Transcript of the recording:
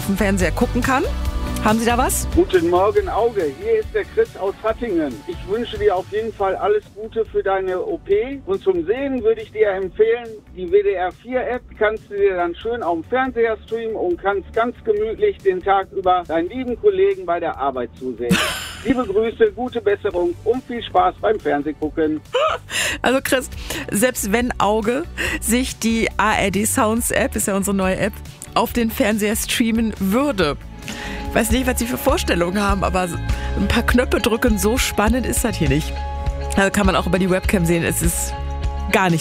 dem Fernseher gucken kann. Haben Sie da was? Guten Morgen, Auge. Hier ist der Chris aus Hattingen. Ich wünsche dir auf jeden Fall alles Gute für deine OP. Und zum Sehen würde ich dir empfehlen, die WDR 4-App kannst du dir dann schön auf dem Fernseher streamen und kannst ganz gemütlich den Tag über deinen lieben Kollegen bei der Arbeit zusehen. Liebe Grüße, gute Besserung und viel Spaß beim Fernsehgucken. Also Chris, selbst wenn Auge sich die ARD Sounds App, ist ja unsere neue App, auf den Fernseher streamen würde. Ich weiß nicht, was Sie für Vorstellungen haben, aber ein paar Knöpfe drücken, so spannend ist das hier nicht. Also kann man auch über die Webcam sehen, es ist gar nicht